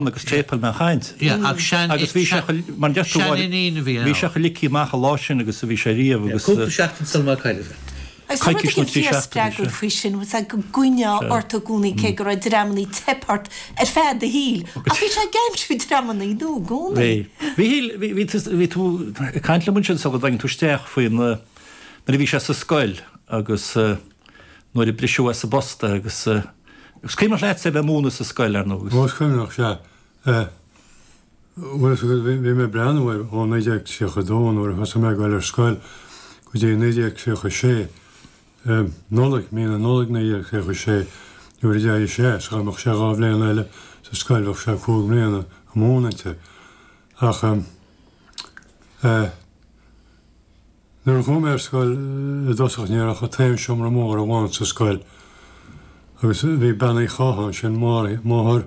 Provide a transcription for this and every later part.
agus tépal me chaint. Agus bhí man bhí seach licí meach lásin agus a bhí sé riamh agus seachtain salma caiile. Fiaspreagur frisin was a go gúine ortogúnaí cé go raid dramanaí tepart fed a híl. A bhí sé gaimsú dramanaí dú gúna. Bhí tú caiintla mun sin so go tú steach faoin na bhí sé sa scoil agus nuair i brisú a sa bosta agus céimar leit sé bheith múna sa scoil ar nógus. Bhás chuimeach se bhí mé breanhfuil ó 9 sé chodón ó has mé goil ar scoil go dé 9 sé chu sé. Nolig mína nolig na sé chu sé nuair dé sé chaach sé gábléan eile sa scoilhah sé cúg mléana a mónainte ach nuair chum ar scoil dosach níarach a taim seom mór a bháin sa scoil agus bhí benna cháán sin máthir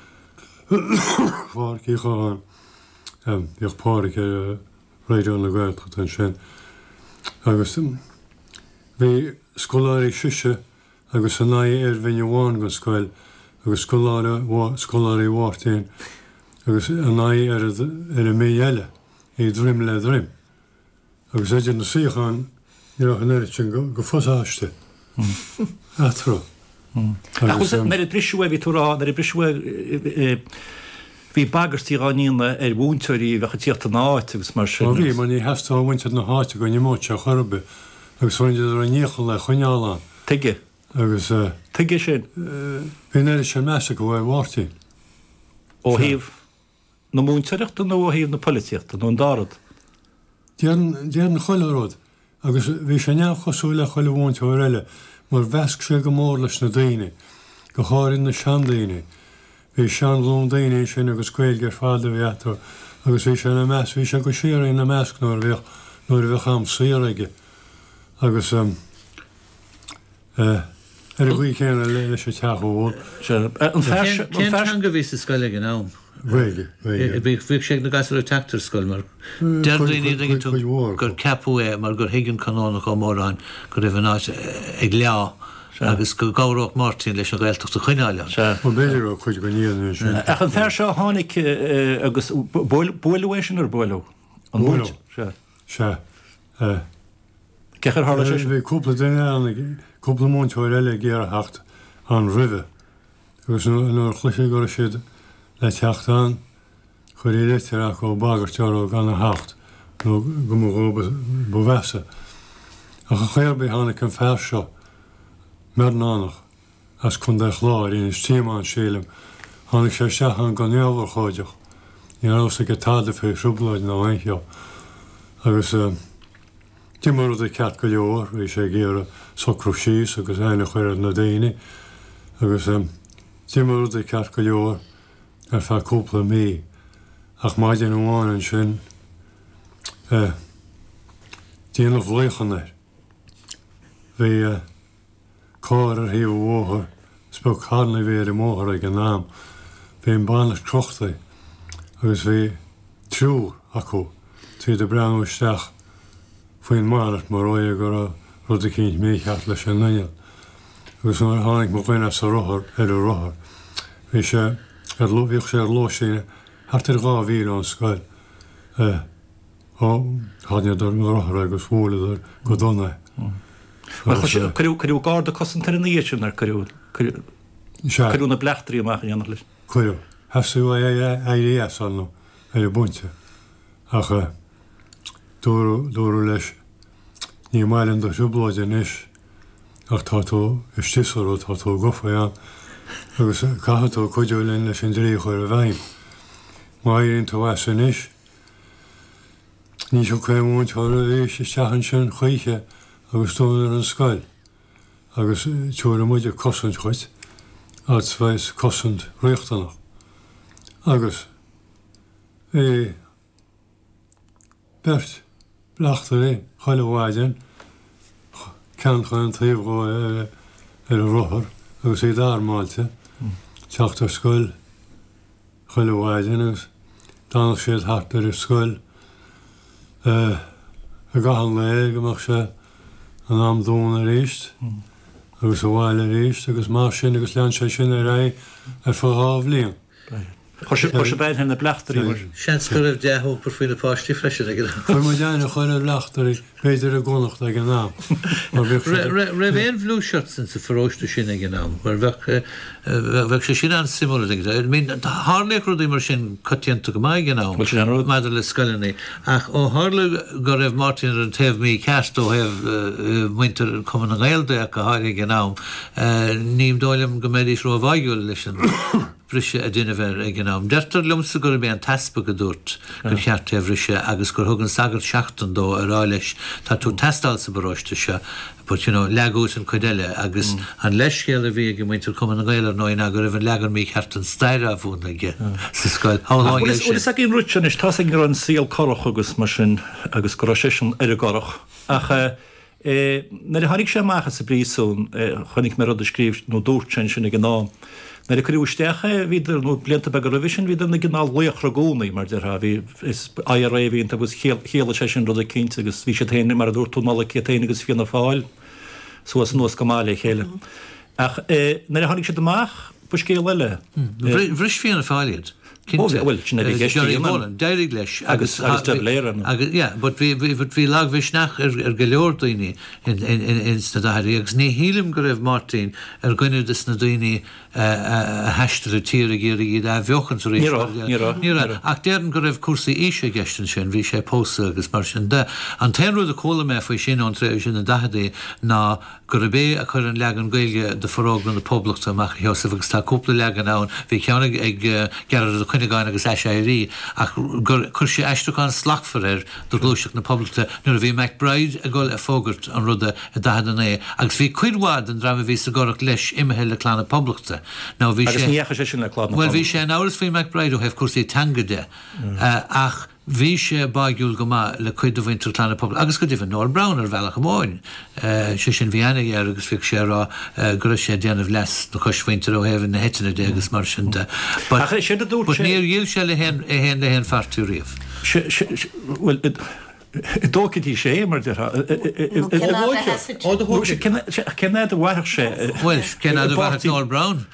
fáircí cháán bhíoh páric réidirán na gaiil chu sin agus bhí scoláirí siise agus san naí bhaine bháin go scoil agus scoláirí bhhartaín agus an naí ar a mé eile í drim le drim. Agus éidir na síocháin níach an éiri sin go fosáiste. Atro. Mar i brisú bhí túrá ar i brisú bhí bagartí gáíonna ar búnteirí bhecha tíocht an áit agus mar sin. Bhí man í heastá bhainte na háite go nimóte a chorbe. Agus bhaintear a níochail le chuineáán. Tuige. Agus tuige sin. Bhíon éidir sé measa go bhfuil bhhartaí. Ó híomh na múnteireachta nó ó híomh na políochta nó an dárad. Déan choileród agus bhí sé neamh chosú le choile bhhainte ar eile mar bheasc sé go mór leis na daine go háirn na seandaine. Bhí seanlún daine sin agus cuil gur fáda bhítar agus bhí sé na meas bhí sé go siar na measc nóir bheith am saoige. agus ar a bhí céanna le sé teachhil. Cén go bhí sa scoile an nám. Bhí sé na gasar teachtar scoil mar deirdaoine gur capú mar gur higann canánach á mórráin go raibh náid ag leá agus go gáróch Martin leis an gailteachta chuineáile. Béidir chuid go níon sin. Ach an fear seo tháinig agus builhhééis sin ar builh an bhil se. Cechar hála sé bhí cúpla duine anna cúpla múnteir eile géar hacht an ribhe. Agus nuair chluise go siad le teachtáin chuir éisteach ó bagartear gan na hacht nó go mó bhheasa. A chu chéir bé hána an fear seo mar nánach as chun de chláir in is tíán sílim hánig sé seachan go neamhar cháideach. Ní ása go táda fé srublaid ná haintheo. Agus Timor de ceat go leor, bhí sé géar socrú síos agus aine chuir na daine, agus timor de ceat go leor ar fe cúpla mí ach maidin amháin sin déanamh léchanir. Bhí cáir ar híomh mhóthir, speo chána bhí i móthir ag an nám, bhí an banach trochtaí agus bhí trúr acu trí de breanúisteach faoin márat mar roií gur rud a cinint mécheart leis an nail. Agus mar tháinig mo gcuine sa rothar ar a rothar. Bhí sé bhíoh sé ar láisíine hartar gá bhí an scoil háineadar rothar agus bhóladar go donna. Curú gáda cosantar an níos sin ar curú na blechtarí amach an leis. Curú, heasú éas an ar a bunte. Ach dúrú leis ní mailen do siúbláide níis ach tátó istíosú tátó gofaí agus caitható chuideúlinn leis an drí chuir a bhaim. Maíonn tú weasa níis, ní seo chuimún teála éis teachan sin chuiche agus tónar an scoil agus teúra muide cosint chuid átsbheis cosint riochtanach. Agus bert blachtar chuile bháidin cean chuin taobhgó ar a rothar agus é d'armáilte teachtar scoil chuile bháidin agus dánach siad thart ar a scoil a gahan le amach sé an am dún a réist agus a bháil a réist agus mar sin agus lean sé sin a ré ar fá bhlíon. Chos bain hena blachtarí. Seans go raibh deú por fáile páistí freisin a Chuir mu deanna chuile lechtarí féidir a gcónacht ag an ná. Raibh éon bhlúseart san sa fróiste sin ag an nám, mar bheith sé sin an simúla ag mín hálaichrúdaí mar sin cotíanta go maiid an nám maidir le scoilení ach ó hála go raibh Martin an taobh mí ceast ó heh muintear cuman an ghailde go hála an nám níam dóilem go méidís ró bhaigúil leis an brise a duine bhar ag an nám. Deirtar lumsa gur bé an taspa go dúirt go cheart taobh brise agus gur thugann sagart seachtain dó a rá leis tá tú testáil sa baráiste se but leút an chuideile agus an leiscéile bhí go muintear cuman an ghaile nó a gur raibh an legan mí cheart an staire a bhún leige sa scoil. Is a gin ruúin is tá gur an síal corach agus mar sin agus go sé an ar a gorach. Ach na tháinig sé maicha sa brísún chunig mar rud a scríb nó dúirtin sin ag an ná. Na cruúistecha viidir nó blianta be revision viidir na gná leoch ragónaí mar ha hí is IRA-vín agus chéile sé sin rud a cinnte agus bhí sé téine mar a dúirtúnala chétéine agus fianna fáil so as nuas gomáile chéile. Ach na tháinig sé amach bu scéal eile. Bhris fianna fáiliad. Deirig leis agus léan. But bhí laghhisnach ar go leor daoine insta daí agus ní hílim go raibh Martin ar gcuine is na daoine heistar a tíra géirí a bheochan ní ach déan go raibh cuasaí íse gestan sin bhí sé pósa agus mar sin de an téanrúd a chola me faoi sin an tréh sin na dahadaí ná go rabé a chur an legan gailge de forráglan na poblachta amach heosamh agus tá cúpla legan ann bhí ceanna ag gearad chuineáin agus SIrí ach chur sé eisteán slachfar do glúiseach na poblachta nuair a bhí McBride a gáil a fógart an rud a dahadanné agus bhí cuidhád an drama bhí a gorach leis imime le chlána poblachta. Well bhí sé an áras fao McBride ó heh cuasaí tangade ach bhí sé bagiúil go le chuid do bhaintear chlána pobl agus go dtíh Noel Brown ar bhealach amháin sé sin bhíanana ar agus bhíh sé rá gur sé déanamh les na chuishaintear ó heh na hetain dé agus mar sin de. Níor díl se le hen le hen fartú riamh. Dócití sé mar cenad a bhair sé cenad a bhair Noel Brown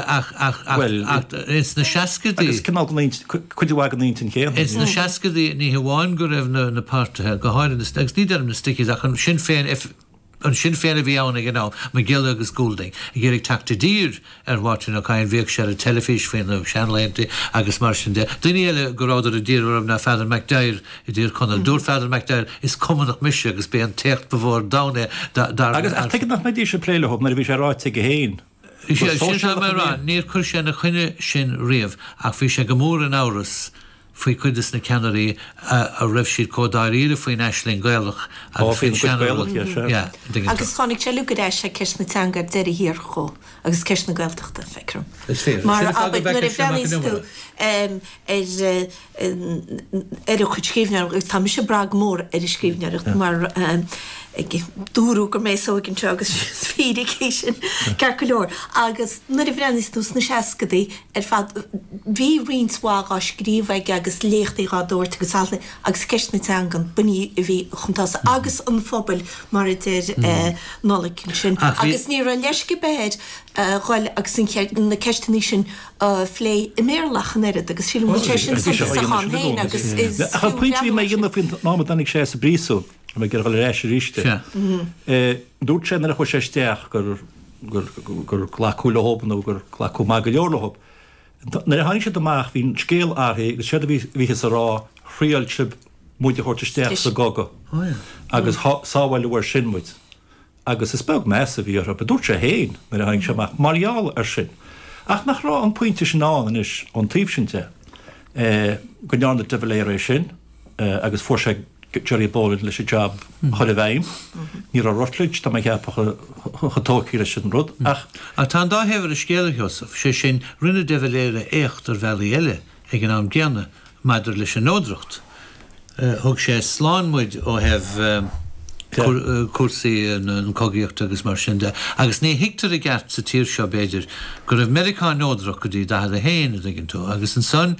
is na seacadaí chuidirhhagan nítin chéan. Is na seacadaí ní bháin go raibh na páirtathe go háir agus ní na sticis ach an sin féin an sin féna bhí anna gná me giile agus Goulding. I ggéirigh tacta dír ar bhairtin a caiin bhíoh sé a telefís féin seanlénta agus mar sin de. Duine eile go ráidir a dír na Feather McDair I dtír chuna dúr Feather McDair is cumanach mise agus bé an techt bhór dána agus te nach mé dí sé pléilehop mar bhí sé ráite go héin. Níor chuir sé na chuine sin riamh ach bhí sé go mór an áras faoi chuidas na ceanirí a raibh siad códáíre faoin eislín gailech agus tháinig sé luúgad éis sé ceis na teanga deir hir cho agus ceis na gailteachta fecrum. Mar nuair a bheanistú ar chuid scríbnear tá sé brag mór ar I scríbneacht mar dúrú gur mééis sóginn te agus féidircéisisin cear go leor agus nuair a bhreanistús na seacadaí ar fad bhí rionshág á scríomh agus léchtaí rádúirt agus alta agus ceis na teangan buní a bhí chuntása agus an phobal mar idir nolacinn sin agus ní an leisce behéid gáil agus na ceistení sin phlé I méarlachan airad agus fi sin san héin agus puintí mé dionmh ná danig sé sa brísú me gur bhil rééis ríiste. Dúirt sé na chu séisteach gur chláúla hóban ó gur chláú má go leorlahop. Na haing sé amach hín scéal áthaí agus sé bhí a rá chríaltib muide chuirteisteach sa goga agus sáhhail bhar sinmuid. Agus is speg measa bhí be dúirt sé héin na haing seach mariaal ar sin. Ach nach rá an pointe sin ná is an tíobsinte go nearna deléir sin agus fuór sé Jerry Bolin leis job chola bhaim, ní a rotluid tá cheappa chatóí leis an rud. A tá dá hefur a scéile Joseph sé sin rinne deléire écht ar bheala eile ag an am geanna maidir leis an nódrocht. Thug sé sláánmuid ó heh cuasaí an cogaíocht agus mar sin de. Agus ní hiictar a gceart sa tír seo beidir gur raibh Americán nódrach go dtí da a héin a gin tú. Agus an son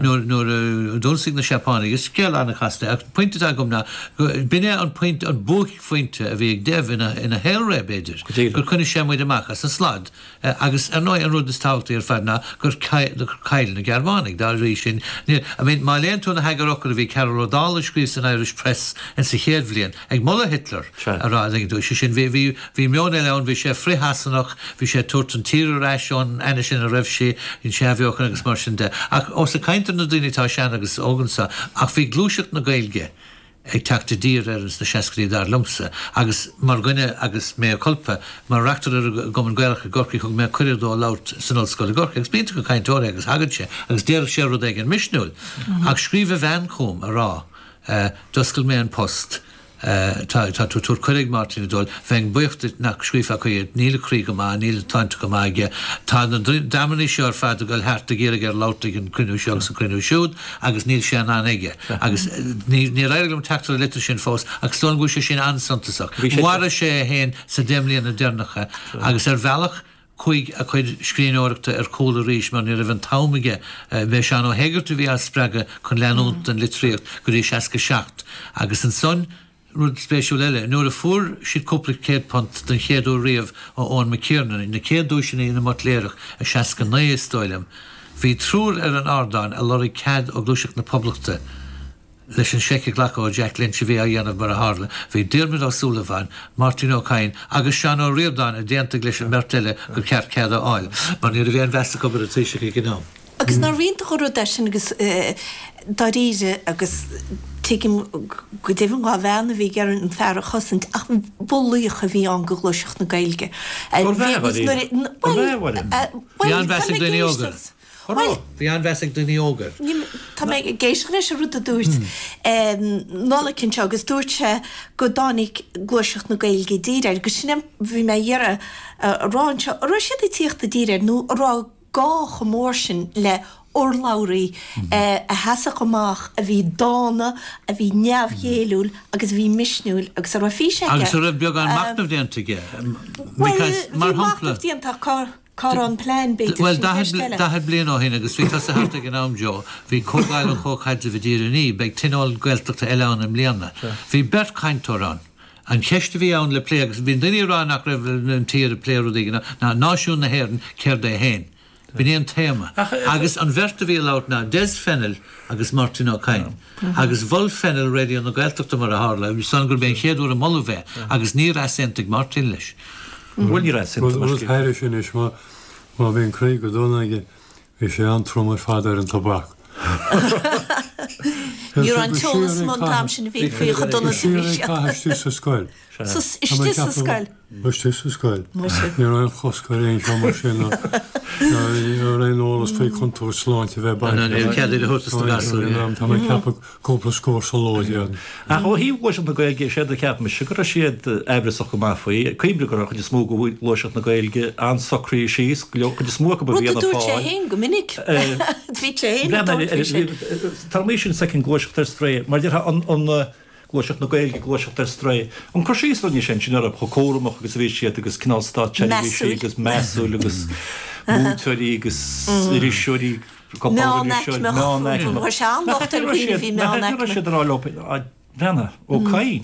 nuair dúnsaigh na Seapána is ceall anna chasta. Ach pointe a gom na bine an point an búch fointe a bhí ag debh ina héilré beidir. Gur chuna sé muid amach as an slad. Agus ar nói an rud is táiltaí ar fadna gur cail na Germánig dá rí sin. I mean, má léon tú na hegarach a bhí Carol O'Donnell scríos an Irish Press in sa chéadbhliain ag molla Hitler a rád dú sin bhí mion leann bhí sé frihasanach bhí sé tuairt an tíreráisiún aine sin a raibh sé in seabheocha agus mar sin de. Ach os a caiintear na daoinetá sean agus ógansa ach bhí glúiseacht na Gaeilge ag teachta dír ar na seascaí dar lumsa agus mar gine agus mé culpa mar reachtar ar goman Gaelach a Gorcaí chug mé cuirdó lát san Ollscoil Gorcaí agus bíonn go caiinteóra agus hagad sé agus déir sé rud ag an misnúil ach scríomh bheancóm a rá doscail mé an post tá túr chuig Martin dul bheith buocht nach scrífa chuiad níle chrí go má níle taint go máige tá na damaní seoir fad goil heart a géir ar látaigh an cruinú seach sa cruinú siúd agus níl sé an aige agus ní réilegum teachtar litir sin fós agus slán bú sé sin ansantasach. Mhara sé héin sa déimlíon na dearnacha agus ar bhealach chuig a chuid scríóireachta ar cóla ríis mar ní raibh an táimige bheith seán ó héigeirtú bhí a spreaga chun leanút an litríocht go dtí seaca seacht agus an son rud spéisiúil eile nuair a fuair siad cúpla céad pont den chéadú riamh ó Eoin McKiernan na céadú sin na mat léireach a seaca naí stoilm. Bhí trúr ar an ardáin a lorí cad ó glúiseach na poblachta leis an seice ghlacha ó Jack Lynch a bhí a dhéanamh mar a hála. Bhí Diarmuid O'Sullivan, Martin O'Kane agus Sean O'Riordan a déanta leis an merteile gur ceart cad a áil. Mar ní a bhí an bheasta go bar a tíise go gnám. Agus ná rionnta chorú de sin agus daríide agus tuigim go dtíhann gá bhena bhí gar an fearra chosint ach bolíocha bhí an go glúiseach na Gaeilge. Bhí an bheasig duine ógar. Bhí an bheasig duine ógar. Tá mé géisina sé ruúta dúirt nála cinn se agus dúirte go dánig glúiseach na Gaeilge díir agus sin bhí mé dhearra ráinse ru siad tíochtta díir nó rá gá chomór sin le orlaurí a heasa gomach a bhí dána a bhí neamhhéúil agus bhí misnúil agus ar fi sé. Agus raibh beag an macnamh déantaige. Mar hampla Car an plein beit. Well, da had blian ó hin agus bhí sa harta an am jo. Bhí cógáil an chóchaide bhí díraní, beag tinál gaeltachta eile an am líanana. Bhí bert caintór an. An cheiste bhí ann le plé agus bhín duine rá nach raibh an tíir a pléirú dígana ná náisiún na héireann céir é héin. Bhí an téma. Agus an bherta bhí lát ná Des Fennell agus Martin O'Kane. Agus bhil Fennell réí an gaeltachta mar a hála, bhí san gur ben chéadú a mollú bheith agus ní rasentig Martin leis. Bhfuil ní rasentig. Bhfuil heidir sin is má bhíon cré go dónaige bhí sé an tromar fadar an tabbac. Níor an teolas món sin bhí fao donna bhí sa scoil. Is sa scoil? Is sa scoil. Níor an choscail réon se mar sin réon ólas fé contúr sláinte bheith bain. Ceidir thutas na gasú. Tá mé ceappa cúpla scór sa lóide. A hí bhis na Gaeilge séad a ceap me sigur siad ebreach go má faoi, cuimbre go chu smó go bhfuil loiseach na Gaeilge an socrí síos, go go smó go bhí a fáil. Hé go minic. Bhí sé Tá mé sin second glóiseach tar stré, mar dtí an glóiseach na Gaeilge glóiseach tar stré. An cosís ní sin sin ar a chocóramach agus bhí siad agus cinálstá teisi agus measú agus mútarí agus ríisiúí Brenna ó Cain.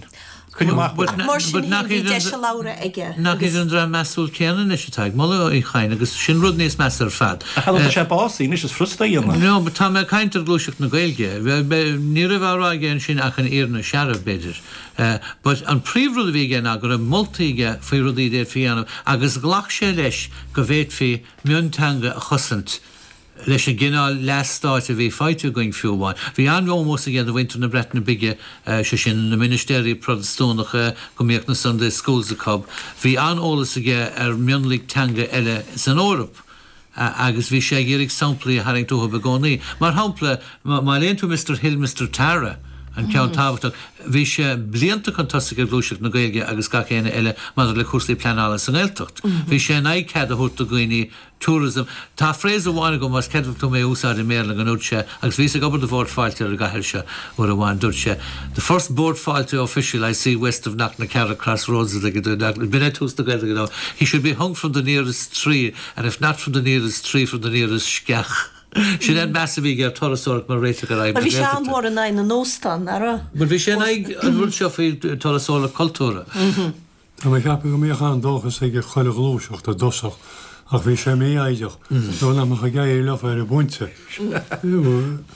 Nach an dra meúil cean is teag molla í chain agus sin rud níos mear fad. sé básí is frustaíonna. No, tá me caiintear glúiseach na Gaeilge, ní a bhrá géan sin ach an éarna searah beidir. But an príomhrúd bhí gin a gur an moltaige faoi rudí déir fianamh agus ghlach sé leis go bhéit fí miontanga a chosant. Leis a gginál leastáit a bhí feitú going fiúháin. Bhí an ómós a géad a bhaintear na Breitna bige se sin na Ministéirí Protestónacha go mbeadh na Sunday Schools a Cobb. Bhí an ólas a ggé ar mionlaigh teanga eile san Órap. Agus bhí sé géirigh samplaí a haing tútha begónaí. Mar hampla má léonn tú Mr. Hill, Mr. Tara, an ceann táhachtach. Bhí sé blianta chu tosaigh glúiseach na Gaeilge agus gach chéine eile mar le cuasaí pleanála san Gaeltacht. Bhí sé ag cead a thuta gooine tourism. Tá fréis bháinna go mas ceadmh tú mé úsáid in méla an útse, agus bhí a gobal de bhór fáilte ar a gaiir se ar a bháin dúirse. The first board fáilte official I see west of Knocknacarra Crossroads, he should be hung from the nearest tree, and if not from the nearest tree, from the nearest skech. She had massively get Torasoric Marita. But we shan't more than nine and no stand, Ara. But we shan't rule Sheffield Torasoric culture. I'm a happy to make on dog as I get Holly Glouch of the Dossach. Ach, we shall me either. Don't I'm a gay love for a bunch.